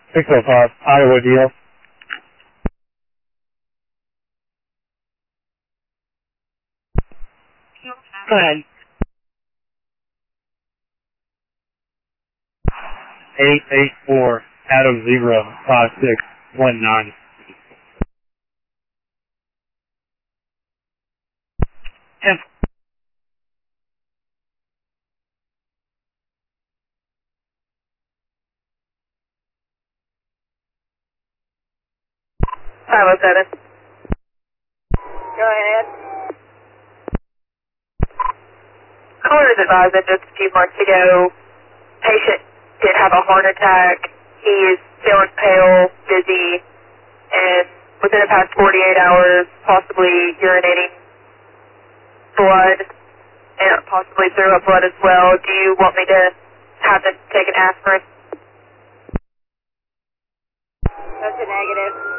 605, Iowa deal. Go ahead. 884, Adam 05619. 10. Bravo 7. Go ahead. Caller is advised that just a few months ago, patient did have a heart attack. He is feeling pale, dizzy, and within the past 48 hours, possibly urinating blood, and possibly threw up blood as well. Do you want me to have them take an aspirin? That's a negative.